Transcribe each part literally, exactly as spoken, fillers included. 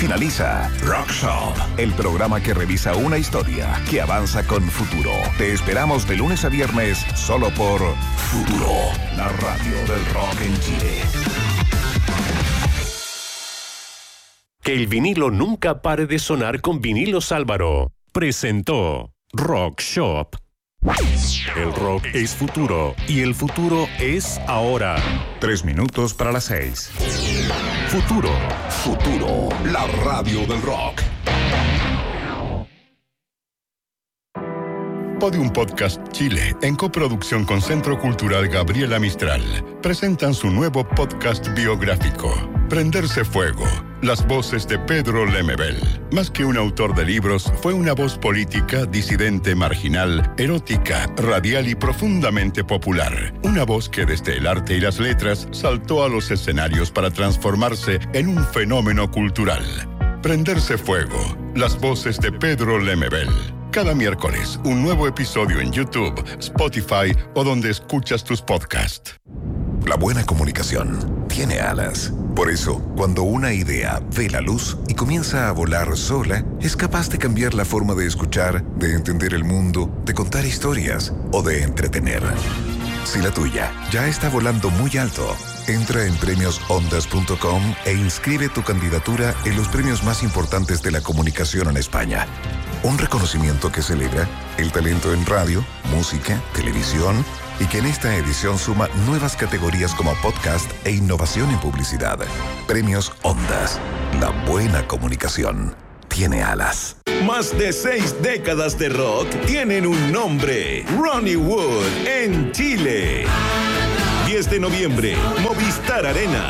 Finaliza Rock Shop, el programa que revisa una historia que avanza con futuro. Te esperamos de lunes a viernes solo por Futuro, la radio del rock en Chile. Que el vinilo nunca pare de sonar con Vinilos Álvaro. Presentó Rock Shop. El rock es futuro y el futuro es ahora. Tres minutos para las seis. Futuro. Futuro, la radio del rock. Podium Podcast Chile, en coproducción con Centro Cultural Gabriela Mistral, presentan su nuevo podcast biográfico, Prenderse Fuego, las voces de Pedro Lemebel. Más que un autor de libros, fue una voz política, disidente, marginal, erótica, radial y profundamente popular. Una voz que desde el arte y las letras saltó a los escenarios para transformarse en un fenómeno cultural. Prenderse Fuego, las voces de Pedro Lemebel. Cada miércoles, un nuevo episodio en YouTube, Spotify o donde escuchas tus podcasts. La buena comunicación tiene alas. Por eso, cuando una idea ve la luz y comienza a volar sola, es capaz de cambiar la forma de escuchar, de entender el mundo, de contar historias o de entretener. Si la tuya ya está volando muy alto, entra en premios ondas punto com e inscribe tu candidatura en los premios más importantes de la comunicación en España. Un reconocimiento que celebra el talento en radio, música, televisión y que en esta edición suma nuevas categorías como podcast e innovación en publicidad. Premios Ondas. La buena comunicación tiene alas. Más de seis décadas de rock tienen un nombre: Ronnie Wood en Chile. diez de noviembre, Movistar Arena.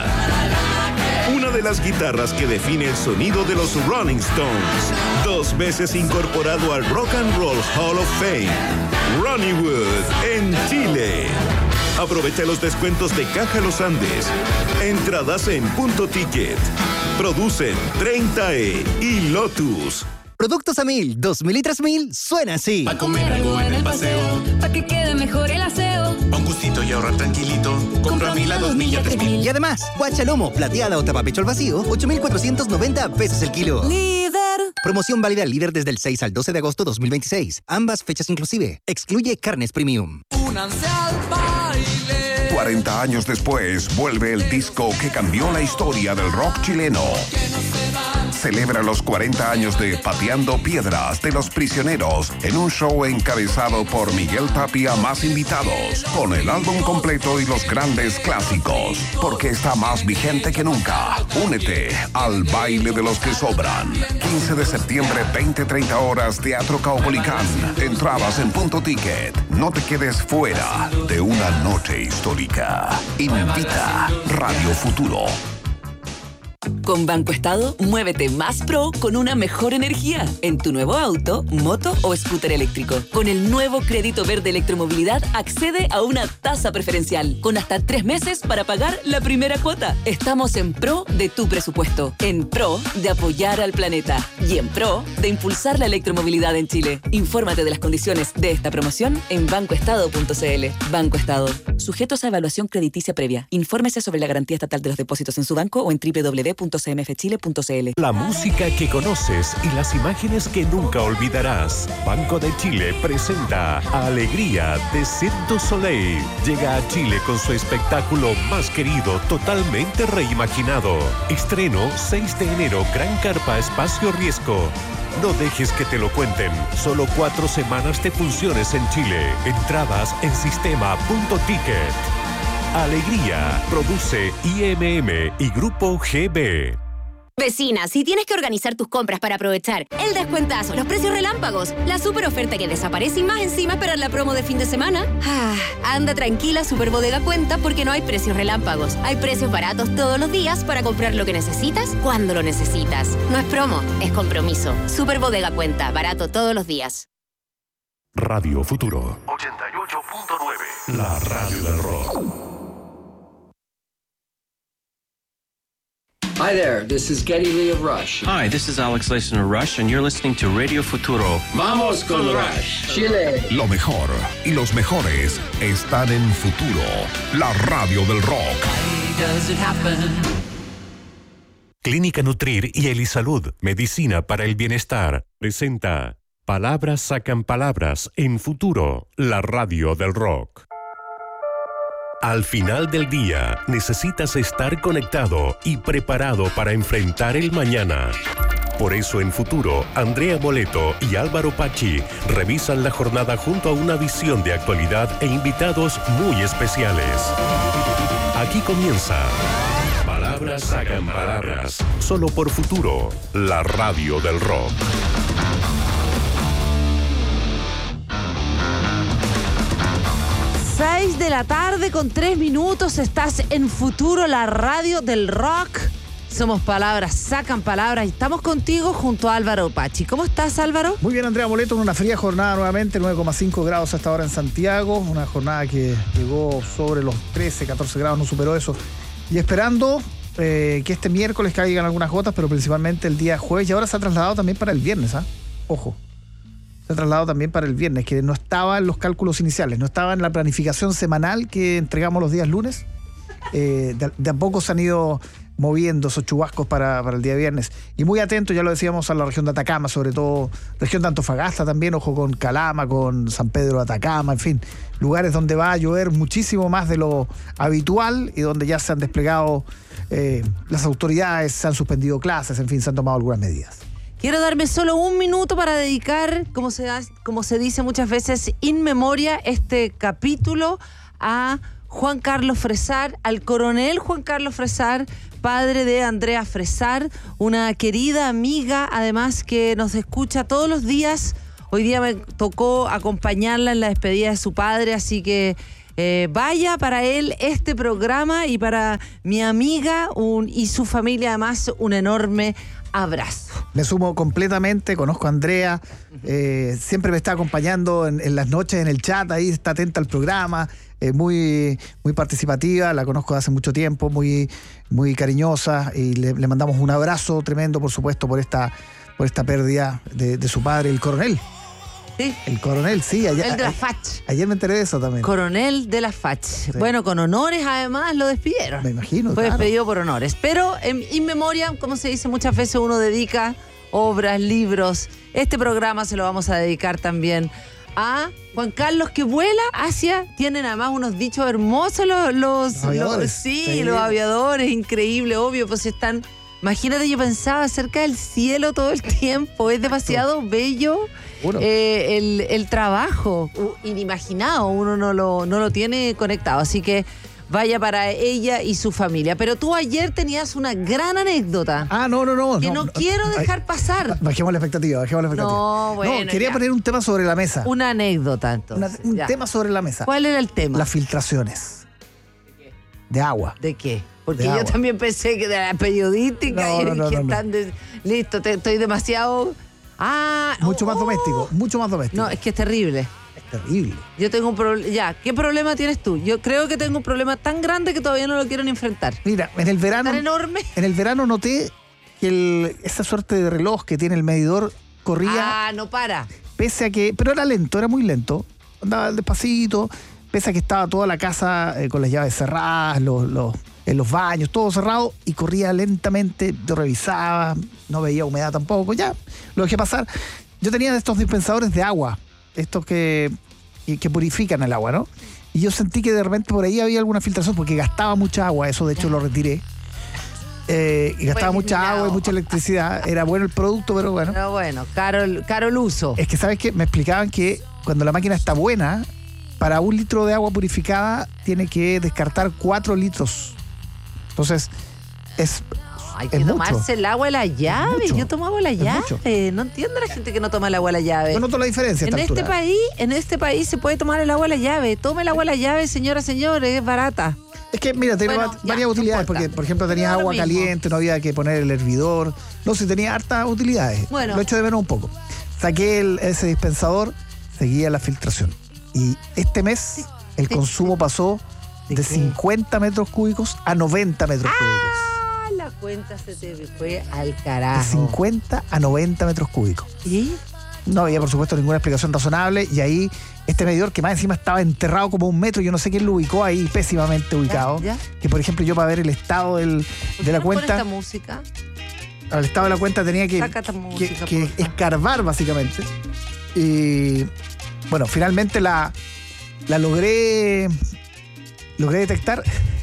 Una de las guitarras que define el sonido de los Rolling Stones. Dos veces incorporado al Rock and Roll Hall of Fame. Ronnie Wood en Chile. Aprovecha los descuentos de Caja Los Andes. Entradas en Punto Ticket. Producen treinta E y Lotus. Productos a mil, dos mil y tres mil, suena así. Pa' comer algo en el paseo, pa' que quede mejor el aseo. Pa' un gustito y ahorrar tranquilito, compra a mil a dos mil y a tres mil. Y además, guacha lomo, plateada o tapapecho al vacío, ocho mil cuatrocientos noventa pesos el kilo. Líder. Promoción válida al líder desde el seis al doce de agosto dos mil veintiséis. Ambas fechas inclusive. Excluye carnes premium. Únanse al baile. cuarenta años después, vuelve el disco que cambió la historia del rock chileno. Celebra los cuarenta años de Pateando Piedras de Los Prisioneros en un show encabezado por Miguel Tapia más invitados, con el álbum completo y los grandes clásicos, porque está más vigente que nunca. Únete al baile de los que sobran. quince de septiembre, veinte treinta horas, Teatro Caupolicán. Entradas en Punto Ticket. No te quedes fuera de una noche histórica. Invita Radio Futuro. Con Banco Estado, muévete más pro con una mejor energía en tu nuevo auto, moto o scooter eléctrico. Con el nuevo crédito verde electromovilidad, accede a una tasa preferencial con hasta tres meses para pagar la primera cuota. Estamos en pro de tu presupuesto, en pro de apoyar al planeta y en pro de impulsar la electromovilidad en Chile. Infórmate de las condiciones de esta promoción en banco estado punto c l. Banco Estado. Sujetos a evaluación crediticia previa. Infórmese sobre la garantía estatal de los depósitos en su banco o en doble u doble u doble u punto c m f chile punto c l. La música que conoces y las imágenes que nunca olvidarás. Banco de Chile presenta Alegría de Cirque du Soleil. Llega a Chile con su espectáculo más querido, totalmente reimaginado. Estreno seis de enero, Gran Carpa Espacio Riesgo. No dejes que te lo cuenten. Solo cuatro semanas de funciones en Chile. Entradas en sistema punto ticket. Alegría. Produce I M M y Grupo G B. Vecina, si tienes que organizar tus compras para aprovechar el descuentazo, los precios relámpagos, la super oferta que desaparece y más encima esperar la promo de fin de semana, ah, anda tranquila, Super Bodega cuenta porque no hay precios relámpagos. Hay precios baratos todos los días para comprar lo que necesitas cuando lo necesitas. No es promo, es compromiso. Super Bodega cuenta, barato todos los días. Radio Futuro ochenta y ocho punto nueve. La radio del rock. Hi there, this is Geddy Lee of Rush. Hi, this is Alex Lacen of Rush, and you're listening to Radio Futuro. Vamos con Rush, Chile. Lo mejor y los mejores están en Futuro, la radio del rock. Why does it happen? Clínica Nutrir y Elisalud, Medicina para el Bienestar, presenta Palabras sacan palabras en Futuro, la radio del rock. Al final del día, necesitas estar conectado y preparado para enfrentar el mañana. Por eso en Futuro, Andrea Moleto y Álvaro Pachi revisan la jornada junto a una visión de actualidad e invitados muy especiales. Aquí comienza Palabras sacan palabras, solo por Futuro, la radio del rock. seis de la tarde con tres minutos, estás en Futuro, la radio del rock. Somos Palabras sacan palabras y estamos contigo junto a Álvaro Pachi. ¿Cómo estás, Álvaro? Muy bien, Andrea Moleto, en una fría jornada nuevamente, nueve coma cinco grados hasta ahora en Santiago, una jornada que llegó sobre los trece, catorce grados, no superó eso. Y esperando eh, que este miércoles caigan algunas gotas, pero principalmente el día jueves, y ahora se ha trasladado también para el viernes, ¿ah? ¿eh? Ojo. Se ha trasladado también para el viernes, que no estaba en los cálculos iniciales, no estaba en la planificación semanal que entregamos los días lunes. Eh, de, de a poco se han ido moviendo esos chubascos para, para el día viernes. Y muy atentos, ya lo decíamos, a la región de Atacama, sobre todo región de Antofagasta también, ojo con Calama, con San Pedro de Atacama, en fin, lugares donde va a llover muchísimo más de lo habitual y donde ya se han desplegado eh, las autoridades, se han suspendido clases, en fin, se han tomado algunas medidas. Quiero darme solo un minuto para dedicar, como se, como se dice muchas veces, in memoria, este capítulo a Juan Carlos Fresar, al coronel Juan Carlos Fresar, padre de Andrea Fresar, una querida amiga, además que nos escucha todos los días. Hoy día me tocó acompañarla en la despedida de su padre, así que eh, vaya para él este programa y para mi amiga un, y su familia, además, un enorme abrazo. Me sumo completamente, conozco a Andrea, eh, siempre me está acompañando en, en las noches en el chat, ahí está atenta al programa, eh, muy, muy participativa, la conozco de hace mucho tiempo, muy, muy cariñosa, y le, le mandamos un abrazo tremendo, por supuesto, por esta, por esta pérdida de, de su padre, el coronel. Sí. El coronel, sí. Ayer, el de la F A C. Ayer me enteré de eso también. Coronel de la F A C. Sí. Bueno, con honores además lo despidieron. Me imagino, Fue claro. despedido por honores. Pero en in memoria, como se dice muchas veces, uno dedica obras, libros. Este programa se lo vamos a dedicar también a Juan Carlos, que vuela hacia... Tienen además unos dichos hermosos los... los, los aviadores. Los, sí, sí, los aviadores, increíble, obvio, pues están... Imagínate, yo pensaba acerca del cielo todo el tiempo. Es demasiado bello eh, el, el trabajo. Inimaginado, uno no lo, no lo tiene conectado. Así que vaya para ella y su familia. Pero tú ayer tenías una gran anécdota. Ah, no, no, no. Que no, no, no quiero dejar ay, pasar. Bajemos la expectativa, bajemos la expectativa. No, bueno. No, quería ya. poner un tema sobre la mesa. Una anécdota, entonces. Una, un ya. tema sobre la mesa. ¿Cuál era el tema? Las filtraciones. ¿De qué? De agua. ¿De qué? Porque de yo agua. también pensé que de la periodística no, y no, no, que no, están... no. De, listo, te, estoy demasiado... Ah, mucho oh, más doméstico, mucho más doméstico. No, es que es terrible. Es terrible. Yo tengo un problema... Ya, ¿qué problema tienes tú? Yo creo que tengo un problema tan grande que todavía no lo quiero ni enfrentar. Mira, en el verano... ¿Tan enorme? En el verano noté que el, esa suerte de reloj que tiene el medidor corría... Ah, no para. Pese a que... Pero era lento, era muy lento. Andaba despacito. Pese a que estaba toda la casa eh, con las llaves cerradas, los... los en los baños, todo cerrado, y corría lentamente. Yo revisaba, no veía humedad tampoco, ya, lo dejé pasar. Yo tenía estos dispensadores de agua, estos que, que purifican el agua, ¿no? Y yo sentí que de repente por ahí había alguna filtración, porque gastaba mucha agua, eso de hecho lo retiré. Eh, y gastaba pues, mucha no. agua y mucha electricidad. Era bueno el producto, pero bueno. Pero bueno, caro, caro el uso. Es que, ¿sabes qué? Me explicaban que cuando la máquina está buena, para un litro de agua purificada tiene que descartar cuatro litros. Entonces, es no, hay que es tomarse mucho. el agua de la llave. Yo tomo agua de la es llave. Mucho. No entiendo a la gente que no toma el agua de la llave. Yo noto la diferencia. En este país, en este país se puede tomar el agua de la llave. Tome el agua de la llave, señora, señores, es barata. Es que, mira, tenía bueno, varias ya, utilidades, no porque, por ejemplo, tenías agua mismo. caliente, no había que poner el hervidor. No sé, tenía hartas utilidades. Bueno. Lo echo de menos un poco. Saqué el, ese dispensador, seguía la filtración. Y este mes sí, el sí, consumo pasó de, de cincuenta metros cúbicos a noventa metros ah, cúbicos. La cuenta se te fue al carajo. De cincuenta a noventa metros cúbicos. ¿Y? No había, por supuesto, ninguna explicación razonable. Y ahí, este medidor que más encima estaba enterrado como un metro, yo no sé quién lo ubicó ahí, pésimamente ubicado. ¿Ya? ¿Ya? Que, por ejemplo, yo para ver el estado del, de la no cuenta. Esta música? al estado de la cuenta tenía que, que, que escarbar básicamente. Y bueno, finalmente la, la logré logré detectar.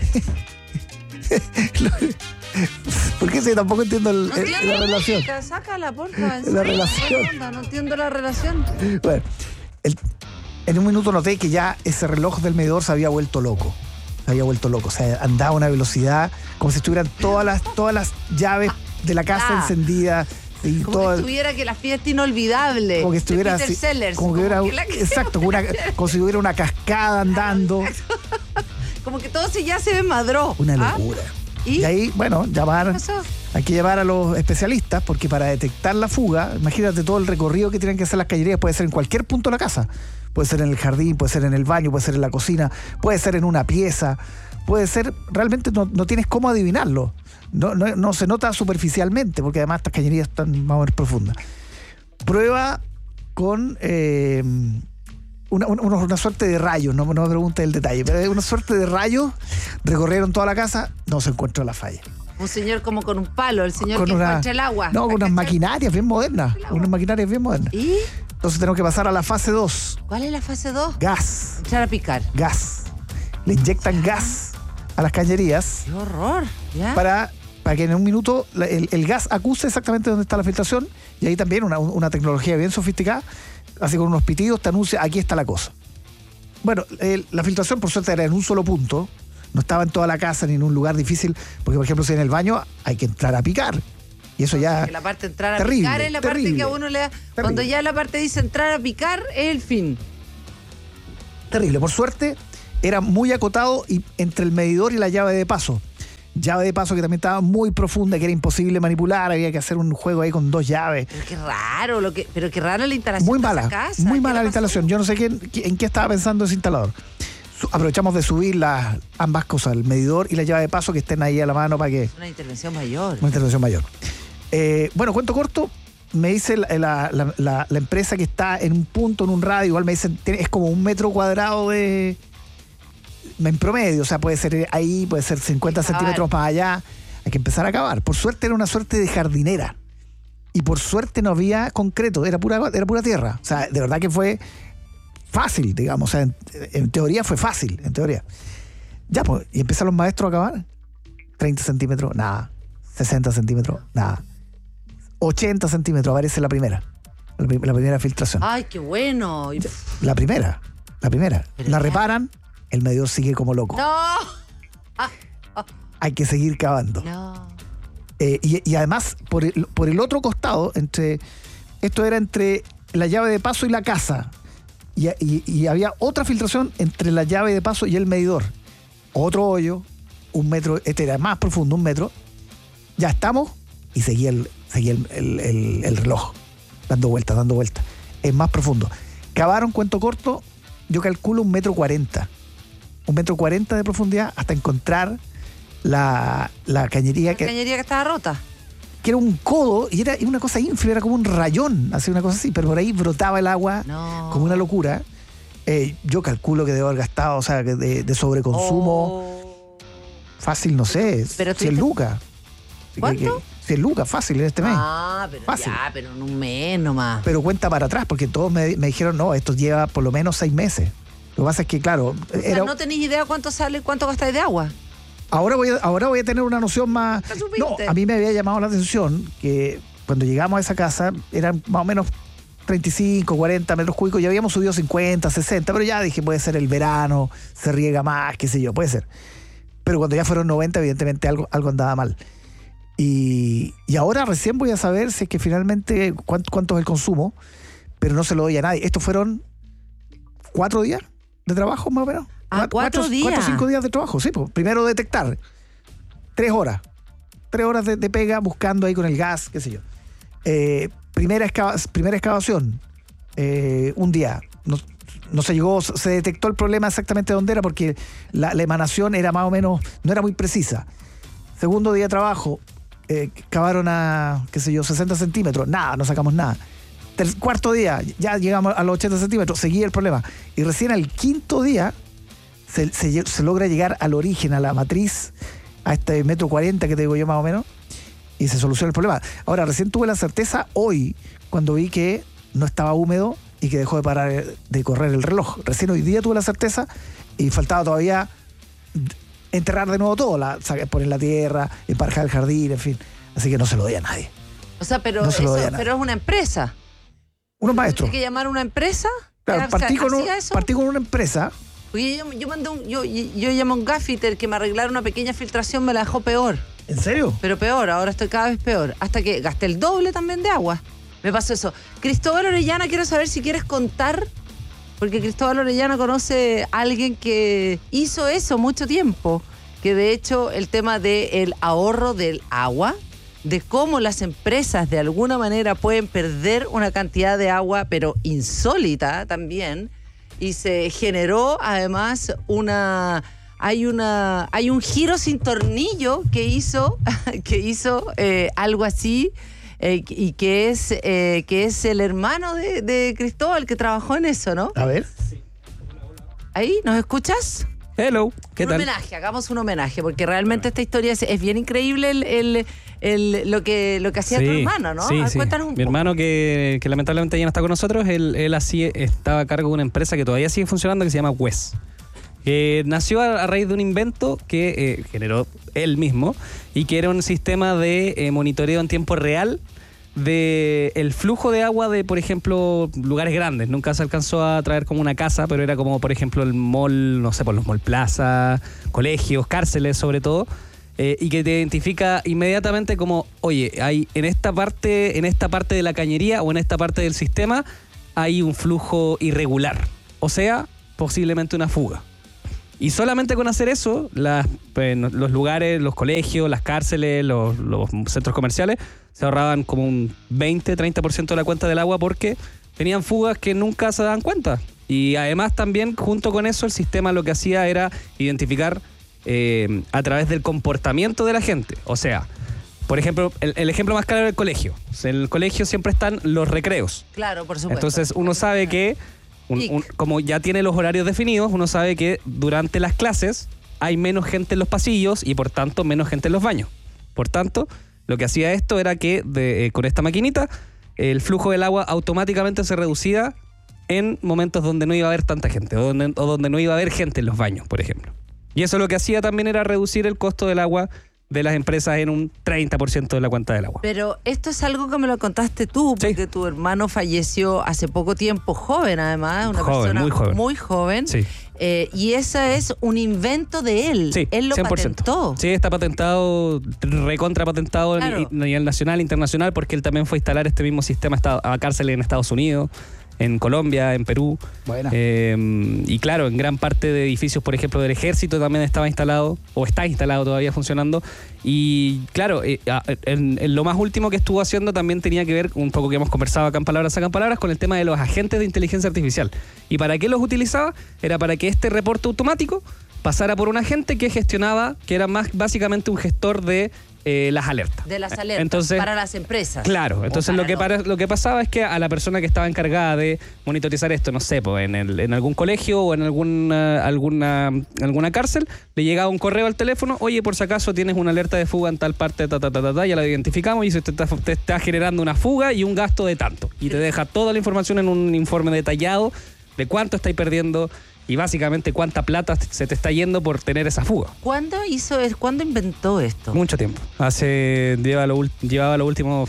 ¿Por qué sí? Tampoco entiendo el, no el, la relación. Sácala, porfa. La relación. No entiendo la relación. Bueno, el, en un minuto noté que ya ese reloj del medidor se había vuelto loco. Se había vuelto loco. O sea, andaba a una velocidad como si estuvieran todas las, todas las llaves de la casa ah. encendidas. Y como todo, que estuviera que la fiesta inolvidable. Como que estuviera Peter así, Sellers, como que hubiera, como que la... exacto, como, una, como si hubiera una cascada andando. Como que todo se ya se desmadró. Una locura. ¿Ah? ¿Y? y ahí, bueno, llamar, hay que llamar a los especialistas porque para detectar la fuga, imagínate todo el recorrido que tienen que hacer las cañerías, puede ser en cualquier punto de la casa, puede ser en el jardín, puede ser en el baño, puede ser en la cocina, puede ser en una pieza, puede ser, realmente no, no tienes cómo adivinarlo, no, no, no se nota superficialmente porque además estas cañerías están más o menos profundas. Prueba con... Eh, Una, una, una suerte de rayos, no, no me pregunte el detalle, pero una suerte de rayos, recorrieron toda la casa, no se encontró la falla. Un señor como con un palo, el señor con que una, encuentra el agua. No, con unas maquinarias bien modernas, unas maquinarias bien modernas. ¿Y? Entonces tenemos que pasar a la fase dos. ¿Cuál es la fase dos? Gas. Echar a picar. Gas. Le inyectan gas a las cañerías. ¡Qué horror! ¿Ya? Para, para que en un minuto el, el gas acuse exactamente dónde está la filtración y ahí también una, una tecnología bien sofisticada. Así con unos pitidos te anuncia, aquí está la cosa. Bueno, el, la filtración por suerte era en un solo punto, no estaba en toda la casa ni en un lugar difícil, porque por ejemplo si en el baño hay que entrar a picar. Y eso ya... La parte de entrar a terrible, picar es la terrible, parte que a uno le da... Terrible. Cuando ya la parte dice entrar a picar es el fin. Terrible, por suerte era muy acotado y entre el medidor y la llave de paso. Llave de paso que también estaba muy profunda, que era imposible manipular, había que hacer un juego ahí con dos llaves. Pero qué raro, lo que, pero qué raro la instalación muy mala, de esa casa. Muy mala la instalación. Yo no sé qué, en qué estaba pensando ese instalador. Aprovechamos de subir las ambas cosas, el medidor y la llave de paso, que estén ahí a la mano para que... Una intervención mayor. Una intervención mayor. Eh, bueno, cuento corto, me dice la, la, la, la, la empresa que está en un punto, en un radio, igual me dicen, es como un metro cuadrado de... en promedio, o sea, puede ser ahí, puede ser cincuenta centímetros más allá. Hay que empezar a cavar. Por suerte era una suerte de jardinera. Y por suerte no había concreto, era pura, era pura tierra. O sea, de verdad que fue fácil, digamos. O sea, en, en teoría fue fácil, en teoría. Ya, pues, y empiezan los maestros a cavar. treinta centímetros, nada. sesenta centímetros, nada. ochenta centímetros, aparece la primera. La, la primera filtración. ¡Ay, qué bueno! La primera, la primera. La reparan. El medidor sigue como loco. ¡No! Ah, oh. Hay que seguir cavando. No. Eh, y, y además, por el, por el otro costado, entre esto era entre la llave de paso y la casa. Y, y, y había otra filtración entre la llave de paso y el medidor. Otro hoyo, un metro, este era más profundo, un metro. Ya estamos, y seguía el, seguía el, el, el, el reloj, dando vueltas, dando vueltas. Es más profundo. Cavaron, cuento corto, yo calculo un metro cuarenta. Un metro cuarenta de profundidad hasta encontrar la, la cañería la que... cañería que estaba rota. Que era un codo y era una cosa ínfima, era como un rayón, así una cosa así, pero por ahí brotaba el agua no. como una locura. Eh, yo calculo que debo haber gastado, o sea, de, de sobreconsumo. Oh. Fácil, no sé, pero cien lucas. ¿Cuánto? cien lucas, fácil en este mes. Ah, pero fácil. Ya, pero en un mes nomás. Pero cuenta para atrás, porque todos me, me dijeron, no, esto lleva por lo menos seis meses. Lo que pasa es que, claro... O sea, era... ¿no tenéis idea cuánto sale, cuánto gastáis de agua? Ahora voy, a, ahora voy a tener una noción más... No, a mí me había llamado la atención que cuando llegamos a esa casa eran más o menos treinta y cinco, cuarenta metros cúbicos, ya habíamos subido cincuenta, sesenta, pero ya dije, puede ser el verano, se riega más, qué sé yo, puede ser. Pero cuando ya fueron noventa, evidentemente algo, algo andaba mal. Y, y ahora recién voy a saber si es que finalmente cuánto, cuánto es el consumo, pero no se lo doy a nadie. Estos fueron cuatro días de trabajo, más o menos. Ah, cuatro, cuatro días. Cuatro o cinco días de trabajo, sí. Pues. Primero detectar. Tres horas. Tres horas de, de pega buscando ahí con el gas, qué sé yo. Eh, primera, excava, primera excavación. Eh, un día. No, no se llegó, se detectó el problema exactamente dónde era porque la, la emanación era más o menos, no era muy precisa. Segundo día de trabajo. Eh, cavaron a, qué sé yo, sesenta centímetros. Nada, no sacamos nada. Ter- cuarto día, ya llegamos a los ochenta centímetros, seguía el problema. Y recién al quinto día se, se, se logra llegar al origen, a la matriz, a este metro cuarenta que te digo yo más o menos. y se soluciona el problema. Ahora, recién tuve la certeza hoy, cuando vi que no estaba húmedo y que dejó de parar de correr el reloj. Recién hoy día tuve la certeza y faltaba todavía enterrar de nuevo todo, la, poner la tierra, emparejar el jardín, en fin. Así que no se lo doy a nadie. O sea, pero, no se lo eso, doy a nadie. pero es una empresa. Unos maestros. ¿Hay que llamar a una empresa? Claro, partí con, un, eso? partí con una empresa. Oye, yo, yo mandé un, yo, yo, yo llamé a un gaffiter que me arreglara una pequeña filtración, me la dejó peor. ¿En serio? Pero peor, ahora estoy cada vez peor. Hasta que gasté el doble también de agua. Me pasó eso. Cristóbal Orellana, quiero saber si quieres contar, porque Cristóbal Orellana conoce a alguien que hizo eso mucho tiempo, que de hecho el tema del ahorro del agua, de cómo las empresas de alguna manera pueden perder una cantidad de agua, pero insólita también, y se generó además una... Hay una hay un giro sin tornillo que hizo, que hizo eh, algo así, eh, y que es, eh, que es el hermano de, de Cristóbal que trabajó en eso, ¿no? A ver. ¿Ahí? ¿Nos escuchas? Hello, ¿qué un tal? Un homenaje, hagamos un homenaje, porque realmente esta historia es, es bien increíble el, el, el, lo que lo que hacía sí, tu hermano, ¿no? Sí, ver, sí. Cuéntanos un Mi poco. hermano que, que lamentablemente ya no está con nosotros, él, él así estaba a cargo de una empresa que todavía sigue funcionando que se llama W E S. Eh, nació a, a raíz de un invento que eh, generó él mismo y que era un sistema de eh, monitoreo en tiempo real de el flujo de agua de, por ejemplo, lugares grandes. Nunca se alcanzó a traer como una casa, pero era como, por ejemplo, el mall, no sé, por los mall plaza, colegios, cárceles sobre todo, eh, y que te identifica inmediatamente como, oye, hay en esta parte, en esta parte de la cañería o en esta parte del sistema hay un flujo irregular, o sea, posiblemente una fuga. Y solamente con hacer eso, las, pues, los lugares, los colegios, las cárceles, los, los centros comerciales, se ahorraban como un veinte, treinta por ciento de la cuenta del agua porque tenían fugas que nunca se daban cuenta. Y además también, junto con eso, el sistema lo que hacía era identificar eh, a través del comportamiento de la gente. O sea, por ejemplo, el, el ejemplo más claro es el colegio. O sea, en el colegio siempre están los recreos. Claro, por supuesto. Entonces uno sabe que... Un, un, como ya tiene los horarios definidos, uno sabe que durante las clases hay menos gente en los pasillos y por tanto menos gente en los baños. Por tanto, lo que hacía esto era que de, eh, con esta maquinita el flujo del agua automáticamente se reducía en momentos donde no iba a haber tanta gente o donde, o donde no iba a haber gente en los baños, por ejemplo. Y eso lo que hacía también era reducir el costo del agua de las empresas en un treinta por ciento de la cuenta del agua. Pero esto es algo que me lo contaste tú, porque sí. Tu hermano falleció hace poco tiempo, joven además, una joven, persona muy joven. Muy joven sí. eh, y ese es un invento de él. Sí, él lo cien por ciento. patentó. Sí, está patentado, recontra patentado claro. a nivel nacional, internacional, porque él también fue a instalar este mismo sistema a cárceles en Estados Unidos, en Colombia, en Perú. Buena. Eh, y claro, en gran parte de edificios, por ejemplo, del ejército también estaba instalado, o está instalado todavía funcionando. Y claro, eh, en, en lo más último que estuvo haciendo también tenía que ver, un poco que hemos conversado acá en Palabras Sacan Palabras, con el tema de los agentes de inteligencia artificial. ¿Y para qué los utilizaba? Era para que este reporte automático pasara por un agente que gestionaba, que era más básicamente un gestor de Eh, las alertas. De las alertas entonces, para las empresas. Claro, entonces lo que, para, lo que pasaba es que a la persona que estaba encargada de monitorizar esto, no sé, pues, en, el, en algún colegio o en alguna, alguna, alguna cárcel, le llegaba un correo al teléfono, oye, por si acaso tienes una alerta de fuga en tal parte, ta, ta, ta, ta, ta, ya la identificamos y se te está, te está generando una fuga y un gasto de tanto. Y te deja toda la información en un informe detallado de cuánto estáis perdiendo y básicamente cuánta plata se te está yendo por tener esa fuga. ¿Cuándo hizo es ¿Cuándo inventó esto? Mucho tiempo. Hace lleva lo, llevaba los últimos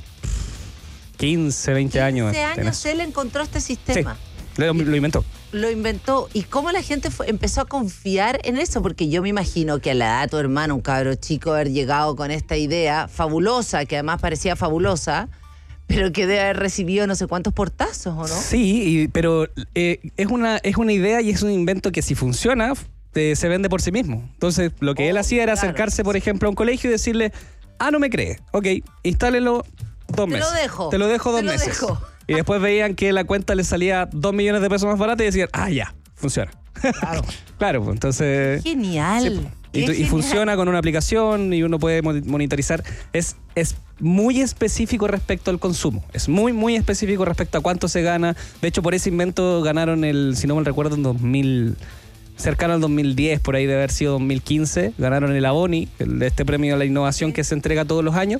quince, veinte años. quince años él encontró este sistema. Sí, lo, lo inventó. Lo inventó. ¿Y cómo la gente fue, empezó a confiar en eso? Porque yo me imagino que a la edad de tu hermano, un cabro chico, haber llegado con esta idea fabulosa, que además parecía fabulosa, pero que debe haber recibido no sé cuántos portazos, ¿o no? Sí, y, pero eh, es, una, es una idea y es un invento que si funciona, eh, se vende por sí mismo. Entonces, lo que oh, él hacía era claro. acercarse, por ejemplo, a un colegio y decirle, ah, no me cree, ok, instálelo dos meses. Te lo dejo. Te lo dejo dos Te lo meses. Dejo. Y después veían que la cuenta le salía dos millones de pesos más barata y decían, ah, ya, funciona. Claro. Claro, pues entonces... Genial. Sí, y, y funciona con una aplicación y uno puede monitorizar. Es, es muy específico respecto al consumo. Es muy, muy específico respecto a cuánto se gana. De hecho, por ese invento ganaron el, si no me recuerdo, en dos mil, cercano al dos mil diez, por ahí de haber sido dos mil quince, ganaron el Aboni, el, este premio a la innovación que se entrega todos los años.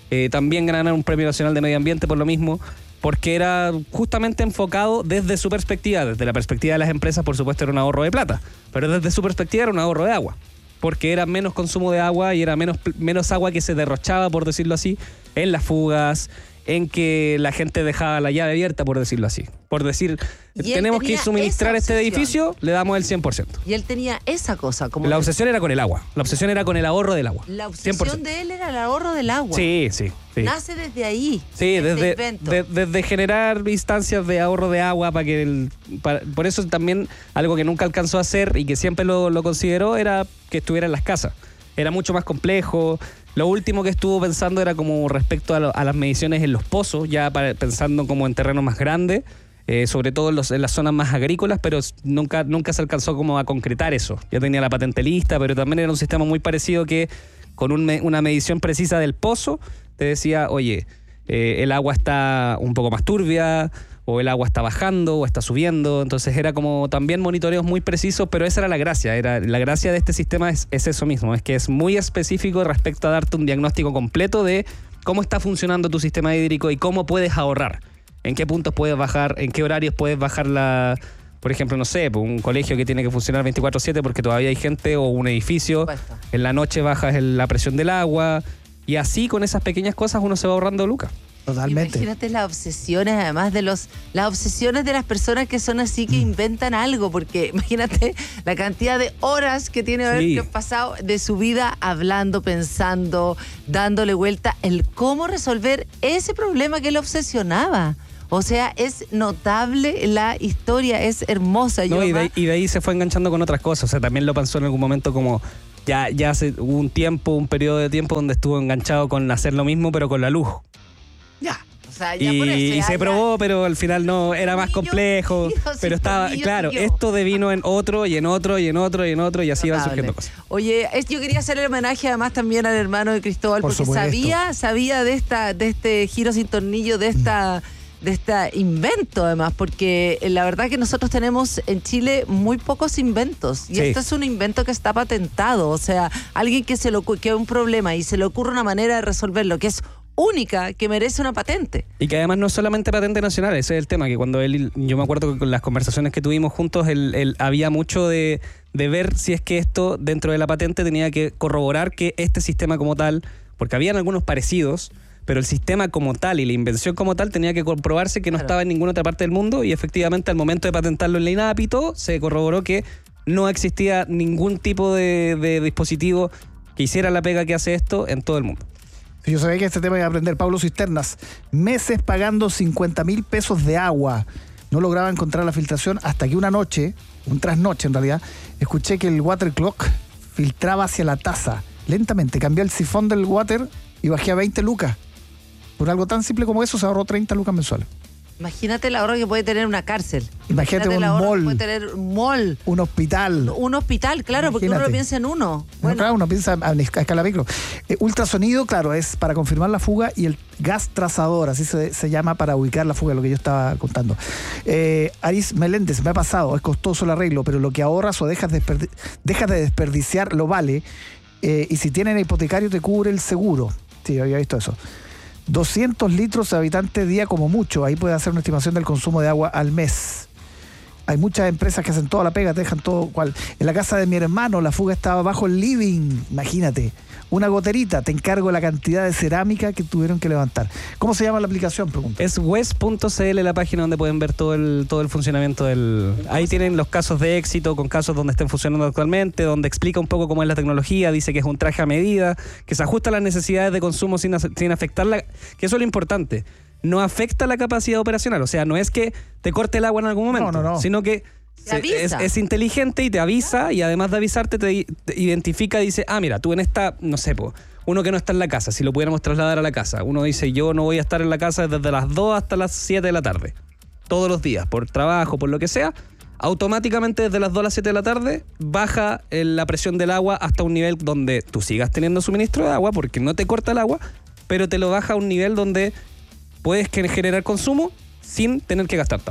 Eh, también ganaron un Premio Nacional de Medio Ambiente por lo mismo, porque era justamente enfocado desde su perspectiva, desde la perspectiva de las empresas, por supuesto era un ahorro de plata, pero desde su perspectiva era un ahorro de agua, porque era menos consumo de agua y era menos, menos agua que se derrochaba, por decirlo así, en las fugas, en que la gente dejaba la llave abierta, por decirlo así. Por decir, tenemos que suministrar este edificio, le damos el cien por ciento. Y él tenía esa cosa. Como la obsesión era con el agua. La obsesión era con el ahorro del agua. La obsesión cien por ciento de él era el ahorro del agua. Sí, sí. sí. Nace desde ahí. Sí, desde, de, desde generar instancias de ahorro de agua para que el, para, por eso también algo que nunca alcanzó a hacer y que siempre lo, lo consideró era que estuviera en las casas. Era mucho más complejo. Lo último que estuvo pensando era como respecto a, lo, a las mediciones en los pozos, ya para, pensando como en terrenos más grandes, eh, sobre todo en, los, en las zonas más agrícolas, pero nunca, nunca se alcanzó como a concretar eso. Ya tenía la patente lista, pero también era un sistema muy parecido que con un, una medición precisa del pozo te decía, oye, eh, el agua está un poco más turbia, o el agua está bajando o está subiendo, entonces era como también monitoreos muy precisos, pero esa era la gracia, era, la gracia de este sistema es, es eso mismo, es que es muy específico respecto a darte un diagnóstico completo de cómo está funcionando tu sistema hídrico y cómo puedes ahorrar, en qué puntos puedes bajar, en qué horarios puedes bajar la, por ejemplo, no sé, un colegio que tiene que funcionar veinticuatro siete porque todavía hay gente o un edificio, en la noche bajas la presión del agua y así con esas pequeñas cosas uno se va ahorrando lucas. Totalmente. Imagínate las obsesiones, además de los las obsesiones de las personas que son así, que inventan algo, porque imagínate la cantidad de horas que tiene que sí. haber pasado de su vida hablando, pensando, dándole vuelta el cómo resolver ese problema que le obsesionaba. O sea, es notable la historia, es hermosa. No, Yo y, de, además, y de ahí se fue enganchando con otras cosas. O sea, también lo pensó en algún momento como ya, ya hace hubo un tiempo, un periodo de tiempo donde estuvo enganchado con hacer lo mismo, pero con la luz. Ya, o sea, ya y, por eso, ya, y se ya. probó, pero al final no, era más complejo. Pero estaba, claro, esto devino en otro y en otro y en otro y en otro y así Notable. Van surgiendo cosas. Oye, es, yo quería hacer el homenaje además también al hermano de Cristóbal, Por porque supuesto. sabía, sabía de esta, de este giro sin tornillo, de esta, de este invento además, porque la verdad que nosotros tenemos en Chile muy pocos inventos. Y Sí. esto es un invento que está patentado. O sea, alguien que se lo que un problema y se le ocurre una manera de resolverlo, que es única, que merece una patente. Y que además no es solamente patente nacional, ese es el tema, que cuando él, yo me acuerdo que con las conversaciones que tuvimos juntos, él, él había mucho de, de ver si es que esto dentro de la patente tenía que corroborar que este sistema como tal, porque habían algunos parecidos, pero el sistema como tal y la invención como tal tenía que comprobarse que no Claro. estaba en ninguna otra parte del mundo y efectivamente al momento de patentarlo en la INAPI y todo, se corroboró que no existía ningún tipo de, de dispositivo que hiciera la pega que hace esto en todo el mundo. Yo sabía que este tema iba a aprender. Pablo Cisternas, meses pagando cincuenta mil pesos de agua. No lograba encontrar la filtración hasta que una noche, un trasnoche en realidad, escuché que el water clock filtraba hacia la taza. Lentamente cambié el sifón del water y bajé a veinte lucas. Por algo tan simple como eso se ahorró treinta lucas mensuales. Imagínate el ahorro que puede tener una cárcel. Imagínate un el ahorro mall. que puede tener un mall. Un hospital. Un hospital, claro, Imagínate. porque uno lo piensa en uno. Bueno, claro, uno piensa a, a escala micro. Eh, ultrasonido, claro, es para confirmar la fuga y el gas trazador, así se, se llama para ubicar la fuga, lo que yo estaba contando. Eh, Aris Meléndez, me ha pasado, es costoso el arreglo, pero lo que ahorras o dejas de, desperdi- dejas de desperdiciar lo vale. Eh, y si tienen hipotecario te cubre el seguro. Sí, había visto eso. doscientos litros de habitante día como mucho. Ahí puede hacer una estimación del consumo de agua al mes. Hay muchas empresas que hacen toda la pega, te dejan todo cual. En la casa de mi hermano la fuga estaba bajo el living, imagínate. Una goterita, te encargo la cantidad de cerámica que tuvieron que levantar. ¿Cómo se llama la aplicación? Pregunta. Es wes punto c l la página donde pueden ver todo el todo el funcionamiento del... Ahí tienen los casos de éxito con casos donde estén funcionando actualmente, donde explica un poco cómo es la tecnología, dice que es un traje a medida, que se ajusta a las necesidades de consumo sin, sin afectarla, que eso es lo importante. No afecta la capacidad operacional, o sea, no es que te corte el agua en algún momento, No, no, no. sino que se, es, es inteligente y te avisa, y además de avisarte te, te identifica y dice, ah, mira, tú en esta, no sé, po, uno que no está en la casa, si lo pudiéramos trasladar a la casa, uno dice, yo no voy a estar en la casa desde las dos hasta las siete de la tarde, todos los días, por trabajo, por lo que sea, automáticamente desde las dos a las siete de la tarde baja el- la presión del agua hasta un nivel donde tú sigas teniendo suministro de agua porque no te corta el agua, pero te lo baja a un nivel donde puedes que- generar consumo sin tener que gastar tanto.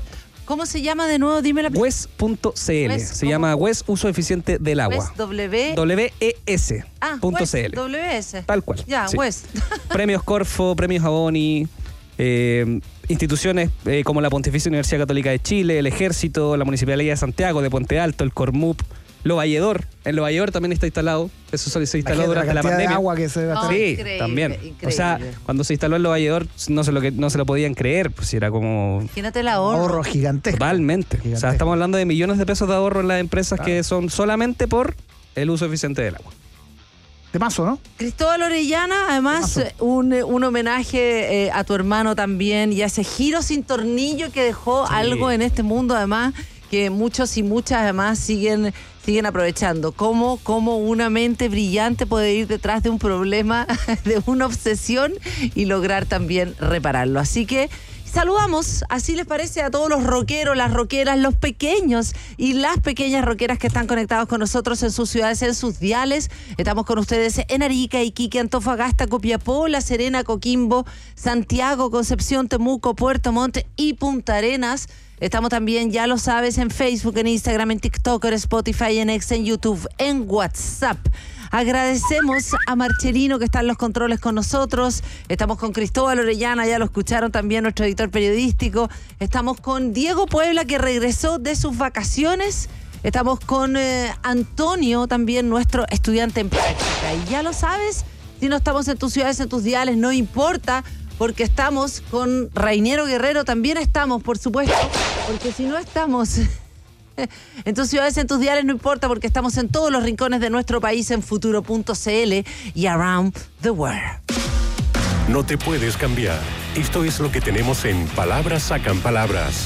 ¿Cómo se llama de nuevo? Dime la Wes punto c l. Wes, Se ¿cómo? llama Wes Uso Eficiente del Agua. Wes, W. W E S. Ah, punto Wes, C L. W S. Tal cual. Ya, sí. Wes. Premios Corfo, premios Avoni, eh, instituciones eh, como la Pontificia Universidad Católica de Chile, el Ejército, la Municipalidad de Santiago, de Puente Alto, el Cormup, Lo Valledor. En Lo Valledor también está instalado. Eso se instaló la durante la, cantidad pandemia. de agua que se gasta. No, Sí, increíble, también. increíble. O sea, cuando se instaló en Lo Valledor no se lo, que, no se lo podían creer, pues era como... Imagínate el ahorro. Ahorro gigantesco. Totalmente. Gigantesco. O sea, estamos hablando de millones de pesos de ahorro en las empresas Claro. que son solamente por el uso eficiente del agua. Temazo, ¿no? Cristóbal Orellana, además, Temazo. un, un homenaje eh, a tu hermano también y a ese giro sin tornillo que dejó Sí. algo en este mundo, además, que muchos y muchas además siguen, siguen aprovechando. ¿Cómo, cómo una mente brillante puede ir detrás de un problema, de una obsesión y lograr también repararlo? Así que saludamos, así les parece, a todos los rockeros, las rockeras, los pequeños y las pequeñas rockeras que están conectados con nosotros en sus ciudades, en sus diales. Estamos con ustedes en Arica, Iquique, Antofagasta, Copiapó, La Serena, Coquimbo, Santiago, Concepción, Temuco, Puerto Montt y Punta Arenas. Estamos también, ya lo sabes, en Facebook, en Instagram, en TikTok, en Spotify, en X, en YouTube, en WhatsApp. Agradecemos a Marcelino que está en los controles con nosotros. Estamos con Cristóbal Orellana, ya lo escucharon también, nuestro editor periodístico. Estamos con Diego Puebla, que regresó de sus vacaciones. Estamos con eh, Antonio, también nuestro estudiante en práctica. Y ya lo sabes, si no estamos en tus ciudades, en tus diales, no importa, porque estamos con Rainiero Guerrero, también estamos, por supuesto, porque si no estamos en tus ciudades, en tus diales, no importa, porque estamos en todos los rincones de nuestro país en futuro punto c l y around the world. No te puedes cambiar. Esto es lo que tenemos en Palabras Sacan Palabras.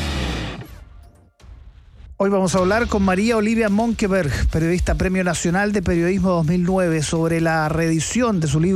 Hoy vamos a hablar con María Olivia Monkeberg, periodista Premio Nacional de Periodismo dos mil nueve, sobre la reedición de su libro